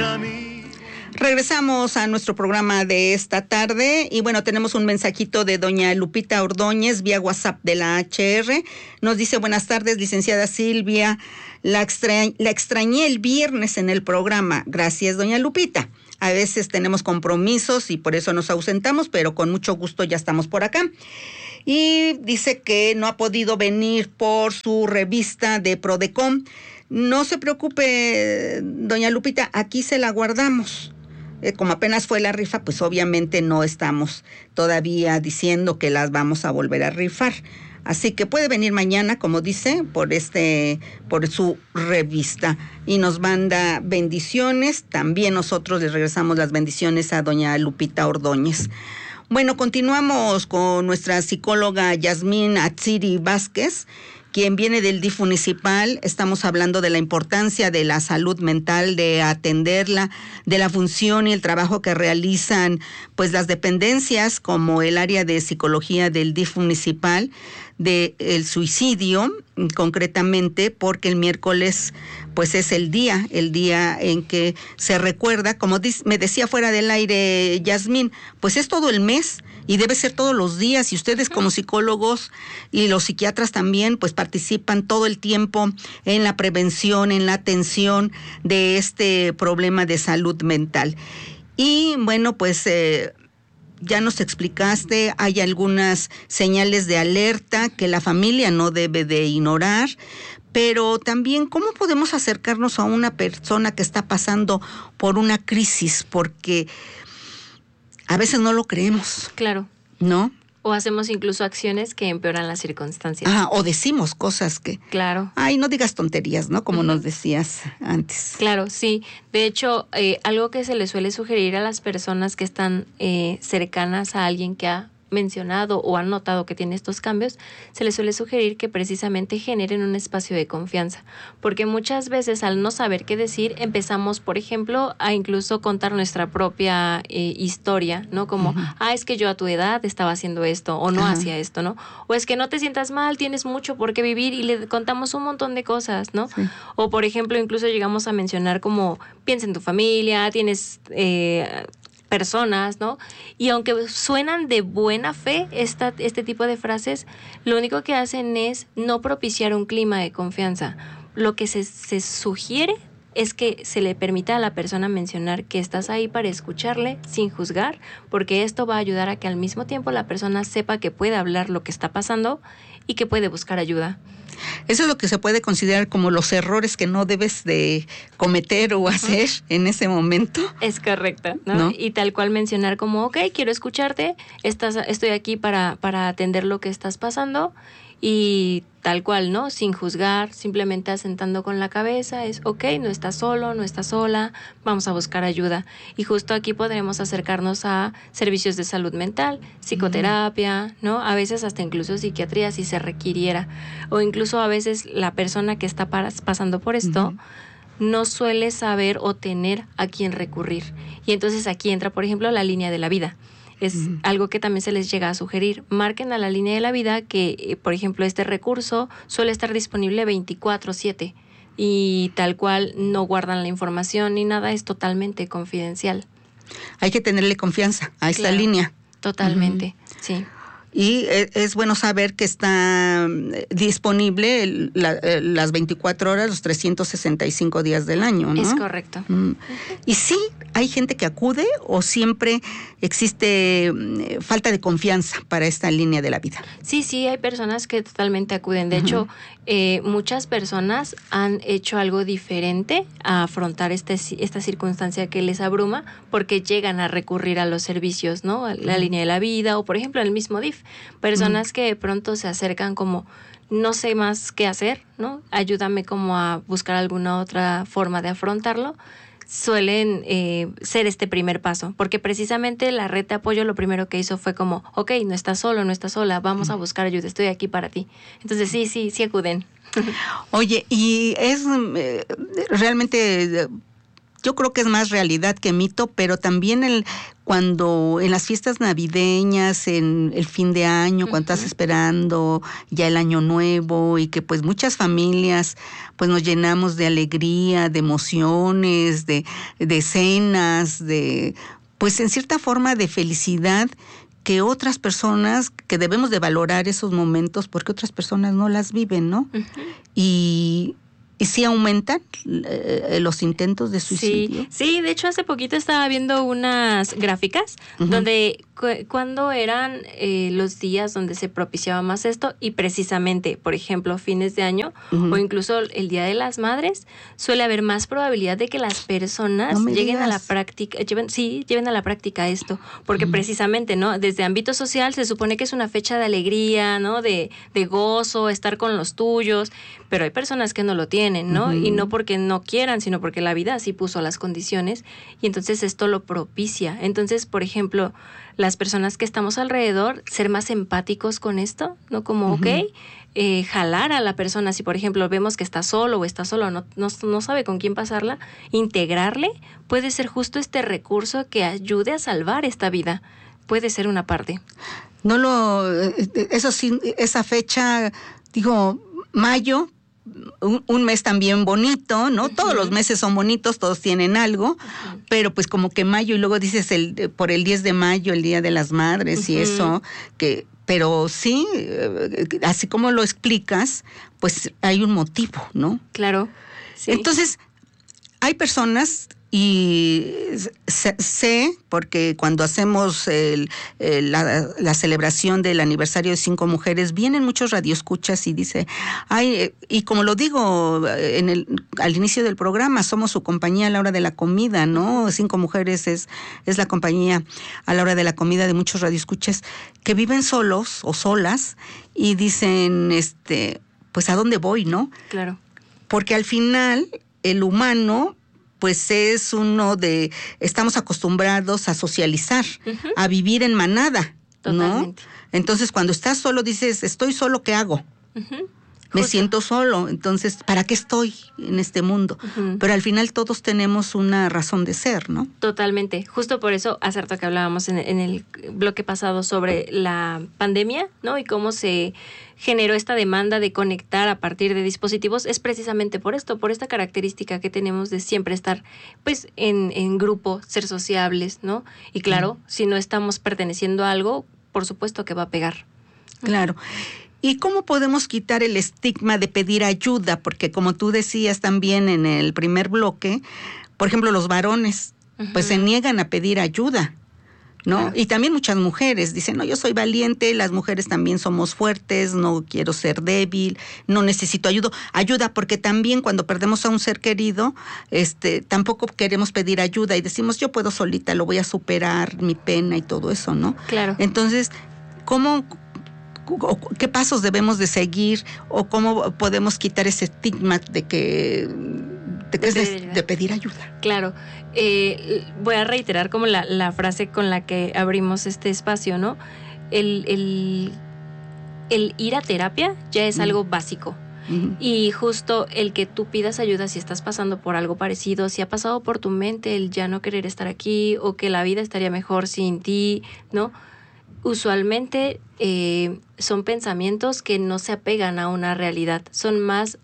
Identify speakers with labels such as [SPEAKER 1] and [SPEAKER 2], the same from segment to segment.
[SPEAKER 1] Regresamos a nuestro programa de esta tarde y bueno, tenemos un mensajito de doña Lupita Ordóñez vía WhatsApp de la HR. Nos dice: buenas tardes, licenciada Silvia, la extrañé el viernes en el programa. Gracias, doña Lupita. A veces tenemos compromisos y por eso nos ausentamos, pero con mucho gusto ya estamos por acá. Y dice que no ha podido venir por su revista de Prodecom. No se preocupe, doña Lupita, aquí se la guardamos. Como apenas fue la rifa, pues obviamente no estamos todavía diciendo que las vamos a volver a rifar. Así que puede venir mañana, como dice, por su revista y nos manda bendiciones. También nosotros le regresamos las bendiciones a doña Lupita Ordóñez. Bueno, continuamos con nuestra psicóloga Yasmín Atziri Vázquez, quien viene del DIF municipal. Estamos hablando de la importancia de la salud mental, de atenderla, de la función y el trabajo que realizan pues las dependencias como el área de psicología del DIF municipal, del suicidio concretamente, porque el miércoles pues es el día en que se recuerda, como me decía fuera del aire Yasmín, pues es todo el mes y debe ser todos los días, y ustedes como psicólogos y los psiquiatras también pues participan todo el tiempo en la prevención, en la atención de este problema de salud mental. Y bueno, pues ya nos explicaste, hay algunas señales de alerta que la familia no debe de ignorar, pero también cómo podemos acercarnos a una persona que está pasando por una crisis, porque a veces no lo creemos.
[SPEAKER 2] Claro.
[SPEAKER 1] ¿No?
[SPEAKER 2] O hacemos incluso acciones que empeoran las circunstancias.
[SPEAKER 1] O decimos cosas que...
[SPEAKER 2] Claro.
[SPEAKER 1] Ay, no digas tonterías, ¿no? Como nos decías antes.
[SPEAKER 2] Claro, sí. De hecho, algo que se le suele sugerir a las personas que están cercanas a alguien que ha mencionado o han notado que tiene estos cambios, se les suele sugerir que precisamente generen un espacio de confianza, porque muchas veces al no saber qué decir empezamos, por ejemplo, a incluso contar nuestra propia historia, ¿no? Como, es que yo a tu edad estaba haciendo esto o no hacía esto, ¿no? O es que no te sientas mal, tienes mucho por qué vivir, y le contamos un montón de cosas, ¿no? Sí. O por ejemplo, incluso llegamos a mencionar como, piensa en tu familia, tienes... personas, ¿no? Y aunque suenan de buena fe este tipo de frases, lo único que hacen es no propiciar un clima de confianza. Lo que se sugiere es que se le permita a la persona mencionar que estás ahí para escucharle sin juzgar, porque esto va a ayudar a que al mismo tiempo la persona sepa que puede hablar lo que está pasando y que puede buscar ayuda.
[SPEAKER 1] Eso es lo que se puede considerar como los errores que no debes de cometer o hacer en ese momento.
[SPEAKER 2] Es correcto, ¿no? Y tal cual mencionar como, quiero escucharte, estoy aquí para atender lo que estás pasando, y tal cual, ¿no? Sin juzgar, simplemente asentando con la cabeza, es no estás solo, no estás sola, vamos a buscar ayuda. Y justo aquí podremos acercarnos a servicios de salud mental, psicoterapia, ¿no? A veces hasta incluso psiquiatría si se requiriera. O incluso a veces la persona que está pasando por esto no suele saber o tener a quién recurrir. Y entonces aquí entra, por ejemplo, la línea de la vida. Es algo que también se les llega a sugerir. Marquen a la línea de la vida que, por ejemplo, este recurso suele estar disponible 24/7 y tal cual no guardan la información ni nada, es totalmente confidencial.
[SPEAKER 1] Hay que tenerle confianza a esta línea.
[SPEAKER 2] Totalmente, sí.
[SPEAKER 1] Y es bueno saber que está disponible las 24 horas, los 365 días del año, ¿no?
[SPEAKER 2] Es correcto.
[SPEAKER 1] Y sí, hay gente que acude o siempre existe falta de confianza para esta línea de la vida.
[SPEAKER 2] Sí, hay personas que totalmente acuden. De hecho, muchas personas han hecho algo diferente a afrontar esta circunstancia que les abruma, porque llegan a recurrir a los servicios, ¿no? La línea de la vida o, por ejemplo, el mismo DIF. Personas que de pronto se acercan como, no sé más qué hacer, ¿no? Ayúdame como a buscar alguna otra forma de afrontarlo. Suelen ser este primer paso, porque precisamente la red de apoyo lo primero que hizo fue como, no estás solo, no estás sola, vamos a buscar ayuda, estoy aquí para ti. Entonces sí acuden.
[SPEAKER 1] Oye, y es realmente yo creo que es más realidad que mito, pero también cuando en las fiestas navideñas, en el fin de año, cuando estás esperando ya el año nuevo y que pues muchas familias pues nos llenamos de alegría, de emociones, de cenas, de pues en cierta forma de felicidad, que otras personas, que debemos de valorar esos momentos porque otras personas no las viven, ¿no? Y sí aumentan los intentos de suicidio.
[SPEAKER 2] Sí, de hecho hace poquito estaba viendo unas gráficas donde cuándo eran los días donde se propiciaba más esto, y precisamente, por ejemplo, fines de año o incluso el Día de las Madres, suele haber más probabilidad de que las personas lleguen a la práctica, lleven a la práctica esto, porque precisamente, ¿no? Desde ámbito social se supone que es una fecha de alegría, ¿no? De gozo, estar con los tuyos, pero hay personas que no lo tienen, ¿no? Y no porque no quieran, sino porque la vida así puso las condiciones, y entonces esto lo propicia. Entonces, por ejemplo, las personas que estamos alrededor, ser más empáticos con esto, ¿no? Como, jalar a la persona, si por ejemplo vemos que está solo o está solo, no sabe con quién pasarla, integrarle puede ser justo este recurso que ayude a salvar esta vida. Puede ser una parte.
[SPEAKER 1] Eso sí, esa fecha, digo, mayo, un mes también bonito, ¿no? Todos los meses son bonitos, todos tienen algo, pero pues como que mayo, y luego dices por el 10 de mayo, el Día de las Madres y eso, pero sí, así como lo explicas, pues hay un motivo, ¿no?
[SPEAKER 2] Claro. Sí.
[SPEAKER 1] Entonces, hay personas, y sé, porque cuando hacemos la celebración del aniversario de 5 mujeres, vienen muchos radioescuchas y dice, y como lo digo al inicio del programa, somos su compañía a la hora de la comida, ¿no? 5 mujeres es la compañía a la hora de la comida de muchos radioescuchas que viven solos o solas y dicen, pues ¿a dónde voy, no?
[SPEAKER 2] Claro. Porque
[SPEAKER 1] al final el humano pues es estamos acostumbrados a socializar, a vivir en manada,
[SPEAKER 2] totalmente,
[SPEAKER 1] ¿no? Entonces, cuando estás solo dices, estoy solo, ¿qué hago? Me siento solo, entonces, ¿para qué estoy en este mundo? Pero al final todos tenemos una razón de ser, ¿no?
[SPEAKER 2] Totalmente. Justo por eso, hace rato que hablábamos en el bloque pasado sobre la pandemia, ¿no? Y cómo se generó esta demanda de conectar a partir de dispositivos, es precisamente por esto, por esta característica que tenemos de siempre estar, pues, en grupo, ser sociables, ¿no? Y claro, si no estamos perteneciendo a algo, por supuesto que va a pegar.
[SPEAKER 1] Claro. ¿Y cómo podemos quitar el estigma de pedir ayuda? Porque como tú decías también en el primer bloque, por ejemplo, los varones, pues se niegan a pedir ayuda, ¿no? Claro. Y también muchas mujeres dicen, no, yo soy valiente, las mujeres también somos fuertes, no quiero ser débil, no necesito ayuda, porque también cuando perdemos a un ser querido, tampoco queremos pedir ayuda y decimos, yo puedo solita, lo voy a superar, mi pena y todo eso, ¿no?
[SPEAKER 2] Claro.
[SPEAKER 1] Entonces, ¿qué pasos debemos de seguir o cómo podemos quitar ese estigma de pedir ayuda?
[SPEAKER 2] Claro. Voy a reiterar como la frase con la que abrimos este espacio, ¿no? El ir a terapia ya es algo básico. Y justo el que tú pidas ayuda si estás pasando por algo parecido, si ha pasado por tu mente el ya no querer estar aquí o que la vida estaría mejor sin ti, ¿no? Usualmente son pensamientos que no se apegan a una realidad, son más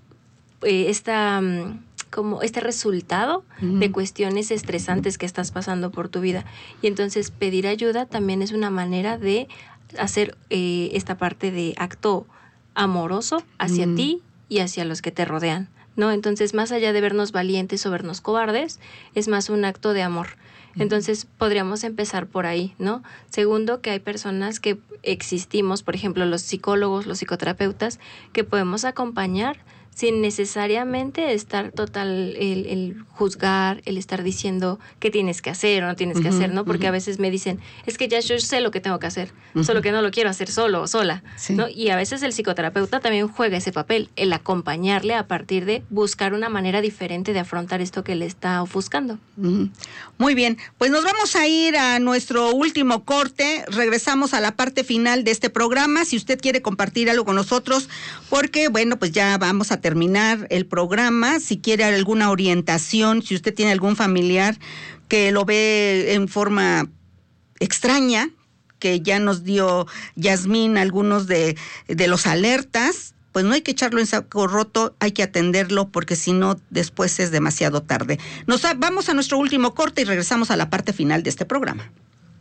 [SPEAKER 2] como este resultado de cuestiones estresantes que estás pasando por tu vida. Y entonces pedir ayuda también es una manera de hacer esta parte de acto amoroso hacia ti y hacia los que te rodean, ¿no? Entonces, más allá de vernos valientes o vernos cobardes, es más un acto de amor. Entonces, podríamos empezar por ahí, ¿no? Segundo, que hay personas que existimos, por ejemplo, los psicólogos, los psicoterapeutas, que podemos acompañar sin necesariamente estar el juzgar, el estar diciendo qué tienes que hacer o no tienes que hacer, ¿no? Porque a veces me dicen, es que ya yo sé lo que tengo que hacer, solo que no lo quiero hacer solo o sola, ¿no? Y a veces el psicoterapeuta también juega ese papel, el acompañarle a partir de buscar una manera diferente de afrontar esto que le está ofuscando.
[SPEAKER 1] Muy bien, pues nos vamos a ir a nuestro último corte, regresamos a la parte final de este programa, si usted quiere compartir algo con nosotros, porque bueno, pues ya vamos a terminar el programa. Si quiere alguna orientación, si usted tiene algún familiar que lo ve en forma extraña, que ya nos dio Yasmín algunos de los alertas, pues no hay que echarlo en saco roto, hay que atenderlo, porque si no, después es demasiado tarde. Vamos a nuestro último corte y regresamos a la parte final de este programa.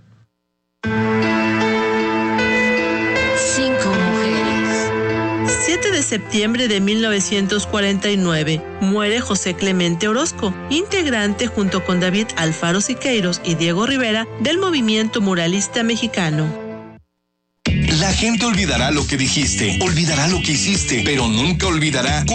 [SPEAKER 3] 5 mujeres. 7 de septiembre de 1949 muere José Clemente Orozco, integrante junto con David Alfaro Siqueiros y Diego Rivera del movimiento muralista mexicano.
[SPEAKER 4] La gente olvidará lo que dijiste, olvidará lo que hiciste, pero nunca olvidará